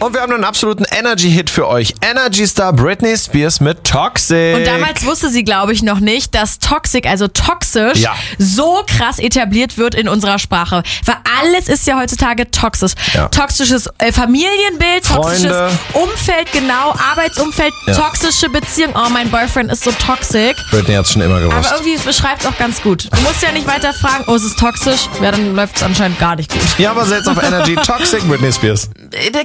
Und wir haben einen absoluten Energy-Hit für euch. Energy-Star Britney Spears mit Toxic. Und damals wusste sie, glaube ich, noch nicht, dass Toxic, also toxisch, so krass etabliert wird in unserer Sprache. Weil alles ist ja heutzutage toxisch. Ja. Toxisches Familienbild, toxisches Freunde. Umfeld, genau, Arbeitsumfeld, toxische Beziehung. Oh, mein Boyfriend ist so toxic. Britney hat's schon immer gewusst. Aber irgendwie beschreibt es auch ganz gut. Du musst ja nicht weiter fragen, oh, es ist toxisch. Ja, dann läuft es anscheinend gar nicht gut. Ja, aber jetzt auf Energy Toxic Britney Spears. Der